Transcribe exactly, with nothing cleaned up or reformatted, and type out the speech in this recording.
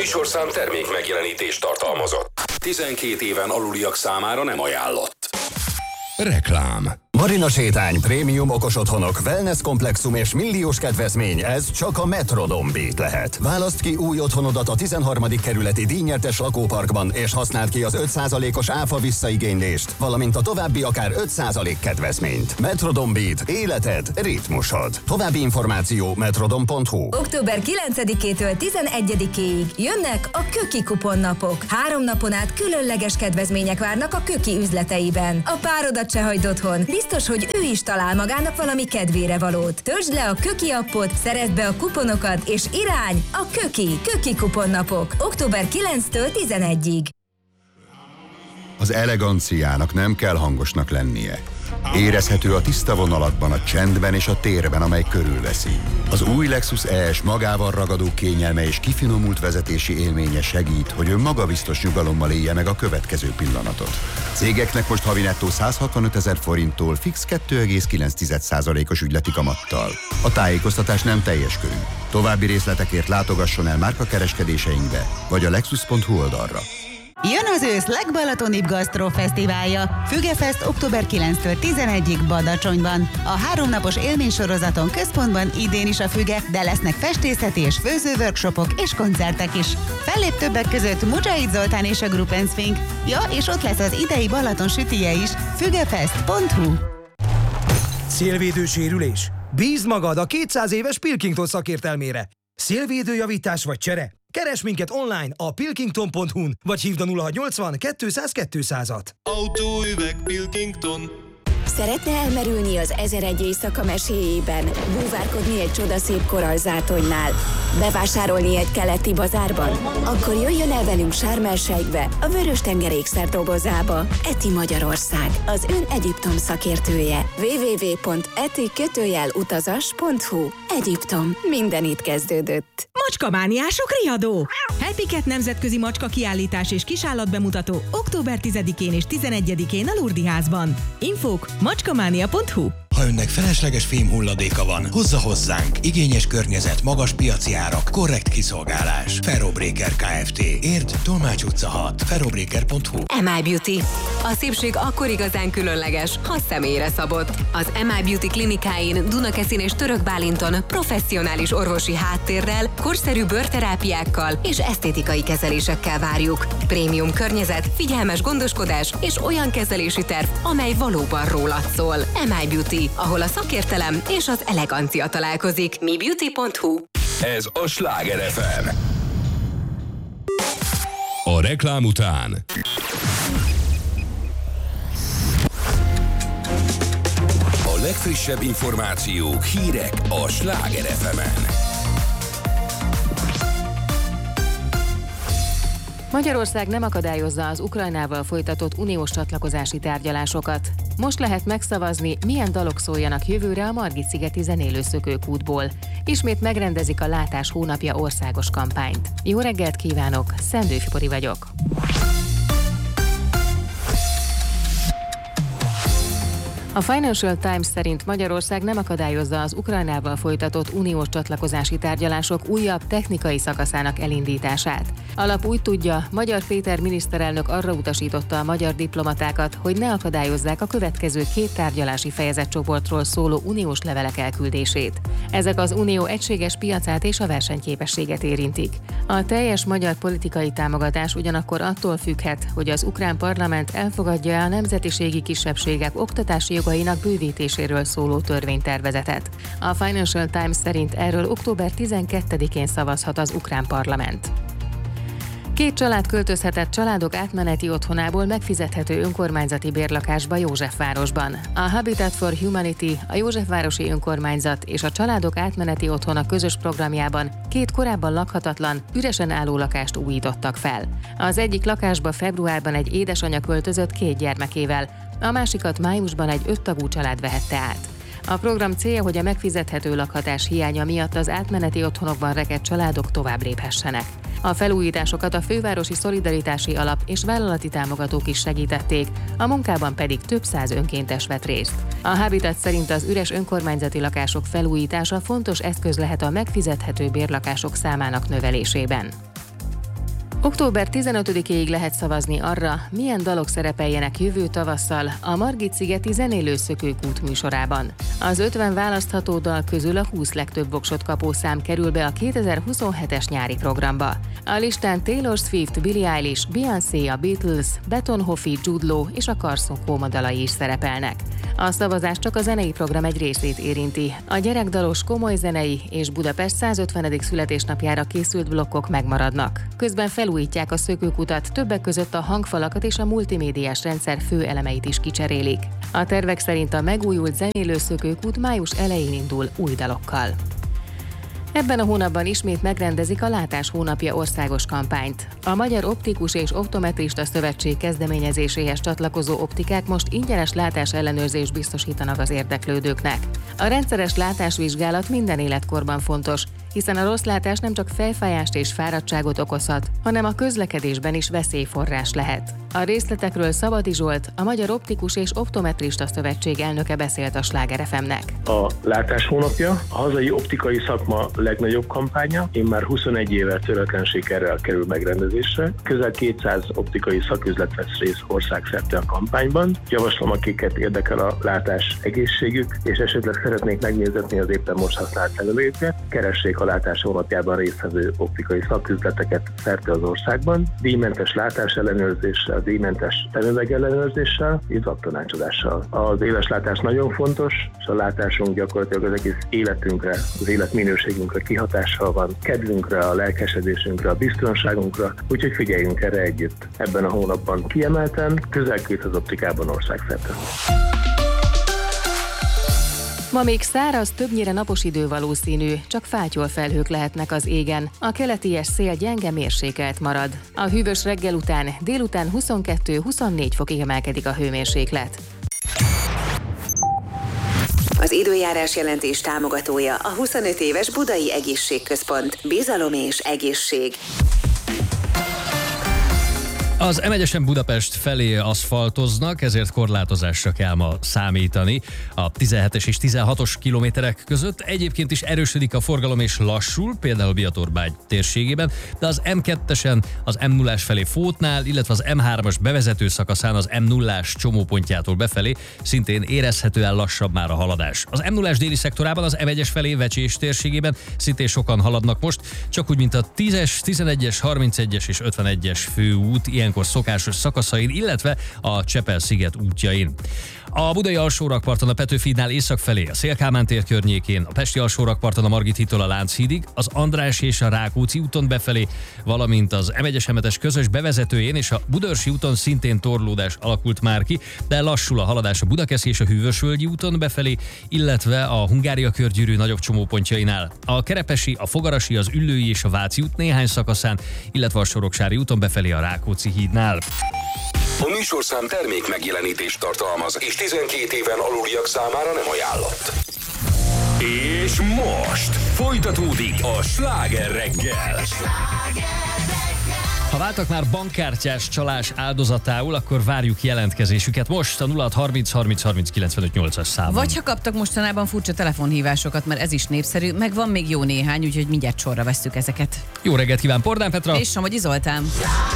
műsorszám termék megjelenítést tartalmazott. tizenkét éven aluliak számára nem ajánlott. Reklám. Marina sétány, prémium okos otthonok, wellness komplexum és milliós kedvezmény, ez csak a Metrodon Beat lehet. Válaszd ki új otthonodat a tizenharmadik kerületi díjnyertes lakóparkban, és használd ki az öt százalékos áfa visszaigénylést, valamint a további akár öt százalék kedvezményt. Metrodon Beat. Életed, ritmusod. További információ metrodon pont hu. október kilencedikétől tizenegyedikéig jönnek a Köki kuponnapok. Három napon át különleges kedvezmények várnak a Köki üzleteiben. A párodat se hagyd otthon. Biztos, hogy ő is talál magának valami kedvére valót. Töltsd le a Köki appot, szerezd be a kuponokat, és irány a Köki. Köki kuponnapok. október kilencedikétől tizenegyedikéig. Az eleganciának nem kell hangosnak lennie. Érezhető a tiszta vonalakban, a csendben és a térben, amely körülveszi. Az új Lexus E S magával ragadó kényelme és kifinomult vezetési élménye segít, hogy ön magabiztos nyugalommal élje meg a következő pillanatot. Cégeknek most havi nettó száz hatvanötezer forinttól fix kettő egész kilenc százalékos ügyleti kamattal. A tájékoztatás nem teljes körű. További részletekért látogasson el márkakereskedéseinkbe, vagy a lexus pont hu oldalra. Jön az ősz legbalatonibb gasztrofesztiválja. Fügefest október kilencedikétől tizenegyedikéig Badacsonyban. A háromnapos élménysorozaton központban idén is a Füge, de lesznek festészeti és főzőworkshopok és koncertek is. Fellép többek között Mujahid Zoltán és a Group and Swing. Ja, és ott lesz az idei Balaton sütije is. fügefest pont hu. Szélvédő sérülés? Bízd magad a kétszáz éves Pilkington szakértelmére. Szélvédőjavítás vagy csere? Keres minket online a pilkington pont hu-n, vagy hívd a nulla hatszáznyolcvan kétszáz kétszázat. Autóüveg Pilkington. Szeretne elmerülni az ezeregy éjszaka meséjében, búvárkodni egy csodaszép korallzátonynál, bevásárolni egy keleti bazárban? Akkor jöjjön el velünk Sharm el-Sheikbe, a Vörös-tenger ékszerdobozába. Eti Magyarország, az ön Egyiptom szakértője. double-u double-u double-u pont eti kötőjel utazas pont hu. Egyiptom. Minden itt kezdődött. Macskamániások riadó! Happy Cat nemzetközi macska kiállítás és kisállatbemutató október tizedikén és tizenegyedikén a Lurdi házban. Infók macskamánia pont hu. Ha önnek felesleges fém hulladéka van, hozza hozzánk. Igényes környezet, magas piaci árak, korrekt kiszolgálás. Ferrobreaker Kft. Érd, Tolmács utca hat. ferrobreaker pont hu. em i Beauty. A szépség akkor igazán különleges, ha személyre szabott. Az em i Beauty klinikáin Dunakeszin és Török Bálinton professzionális orvosi háttérrel, korszerű bőrterápiákkal és esztétikai kezelésekkel várjuk. Prémium környezet, figyelmes gondoskodás és olyan kezelési terv, amely valóban rólad szól. em i Beauty, ahol a szakértelem és az elegancia találkozik. mi beauty pont hu. Ez a Sláger ef em. A reklám után a legfrissebb információk, hírek a Sláger ef emen. Magyarország nem akadályozza az Ukrajnával folytatott uniós csatlakozási tárgyalásokat. Most lehet megszavazni, milyen dalok szóljanak jövőre a Margit-szigeti zenélőszökőkútból. Ismét megrendezik a Látás hónapja országos kampányt. Jó reggelt kívánok, Szendő Fipori vagyok. A Financial Times szerint Magyarország nem akadályozza az Ukrajnával folytatott uniós csatlakozási tárgyalások újabb technikai szakaszának elindítását. A lap úgy tudja, Magyar Péter miniszterelnök arra utasította a magyar diplomatákat, hogy ne akadályozzák a következő két tárgyalási fejezetcsoportról szóló uniós levelek elküldését. Ezek az unió egységes piacát és a versenyképességet érintik. A teljes magyar politikai támogatás ugyanakkor attól függhet, hogy az ukrán parlament elfogadja a nemzetiségi kisebbségek oktatási jogainak bővítéséről szóló törvénytervezetet. A Financial Times szerint erről október tizenkettedikén szavazhat az ukrán parlament. Két család költözhetett családok átmeneti otthonából megfizethető önkormányzati bérlakásba Józsefvárosban. A Habitat for Humanity, a Józsefvárosi önkormányzat és a családok átmeneti otthona közös programjában két korábban lakhatatlan, üresen álló lakást újítottak fel. Az egyik lakásba februárban egy édesanyja költözött két gyermekével, a másikat májusban egy öttagú család vehette át. A program célja, hogy a megfizethető lakhatás hiánya miatt az átmeneti otthonokban rekedt családok tovább léphessenek. A felújításokat a Fővárosi Szolidaritási Alap és vállalati támogatók is segítették, a munkában pedig több száz önkéntes vett részt. A Habitat szerint az üres önkormányzati lakások felújítása fontos eszköz lehet a megfizethető bérlakások számának növelésében. október tizenötödikéig lehet szavazni arra, milyen dalok szerepeljenek jövő tavasszal a Margit-szigeti Zenélő-szökőkút műsorában. Az ötven választható dal közül a húsz legtöbb voksot kapó szám kerül be a kétezer-huszonhetes nyári programba. A listán Taylor Swift, Billie Eilish, Beyoncé, a Beatles, Beton Hoffi, Jude Law és a Carson Coma dalai is szerepelnek. A szavazás csak a zenei program egy részét érinti. A gyerekdalos, komoly zenei és Budapest százötvenedik születésnapjára készült blokkok megmaradnak. Közben felújítják a szökőkutat, többek között a hangfalakat és a multimédiás rendszer fő elemeit is kicserélik. A tervek szerint a megújult Zenélő-szökőkút május elején indul új dalokkal. Ebben a hónapban ismét megrendezik a Látás hónapja országos kampányt. A Magyar Optikus és Optometrista Szövetség kezdeményezéséhez csatlakozó optikák most ingyenes látásellenőrzést biztosítanak az érdeklődőknek. A rendszeres látásvizsgálat minden életkorban fontos, hiszen a rossz látás nem csak fejfájást és fáradtságot okozhat, hanem a közlekedésben is veszélyforrás lehet. A részletekről Szabadi Zsolt, a Magyar Optikus és Optometrista Szövetség elnöke beszélt a Sláger ef em-nek. A Látás hónapja a hazai optikai szakma legnagyobb kampánya, immár huszonegy éve töretlen sikerrel kerül megrendezésre. Közel kétszáz optikai szaküzlet vesz részt országszerte a kampányban. Javaslom, akiket érdekel a látás egészségük, és esetleg szeretnék megnézetni az éppen most használt szemüvegeket, keressék a Látás hónapjában résztvevő optikai szaküzleteket szerte az országban. Díjmentes látás ellenőrzéssel, díjmentes szemüveg ellenőrzéssel, izaptanácsadással. Az éles látás nagyon fontos, és a látásunk gyakorlatilag az egész életünkre, az életminőségünkre kihatással van, kedvünkre, a lelkesedésünkre, a biztonságunkra, úgyhogy figyeljünk erre együtt. Ebben a hónapban kiemelten, közel kétszáz optikában országszerte. Ma még száraz, többnyire napos idő valószínű, csak fátyolfelhők lehetnek az égen. A keleties szél gyenge mérsékelt marad. A hűvös reggel után délután huszonkettő-huszonnégy fokig emelkedik a hőmérséklet. Az időjárás jelentés támogatója a huszonöt éves Budai Egészségközpont. Bizalom és egészség. Az em egyesen Budapest felé aszfaltoznak, ezért korlátozásra kell ma számítani a tizenhetes és tizenhatos kilométerek között. Egyébként is erősödik a forgalom és lassul, például Biatorbágy térségében, de az em kettesen az em nullás felé Fótnál, illetve az em hármas bevezető szakaszán az em nullás csomópontjától befelé szintén érezhetően lassabb már a haladás. Az em nullás déli szektorában az em egyes felé Vecsés térségében szintén sokan haladnak most, csak úgy, mint a tízes, tizenegyes, harmincegyes és ötvenegyes főút, ilyenkor szokásos szakaszain, illetve a Csepel-sziget útjain. A budai alsórakparton a Petőfi hídnál észak felé, a Széll-Kálmán tér környékén, a pesti alsórakparton a Margit hídtól a Lánchídig, az András és a Rákóczi úton befelé, valamint az em egyes em hetes közös bevezetőjén és a Budaörsi úton szintén torlódás alakult már ki, de lassul a haladás a Budakeszi és a Hűvösvölgyi úton befelé, illetve a Hungária körgyűrű nagyobb csomópontjainál. A Kerepesi, a Fogarasi, az Üllői és a Váci út néhány szakaszán, illetve a Soroksári úton befelé a Rákóczi hídnál. A műsorszám termék megjelenítést tartalmaz, és tizenkét éven aluliak számára nem ajánlott. És most folytatódik a Sláger reggel. Ha váltak már bankkártyás csalás áldozatául, akkor várjuk jelentkezésüket most a nulla hat harminc harminc harminc kilencvenöt nyolcas számon. Vagy ha kaptak mostanában furcsa telefonhívásokat, mert ez is népszerű, meg van még jó néhány, úgyhogy mindjárt sorra vesszük ezeket. Jó reggelt kíván, Pordán Petra! És Somogyi Zoltán.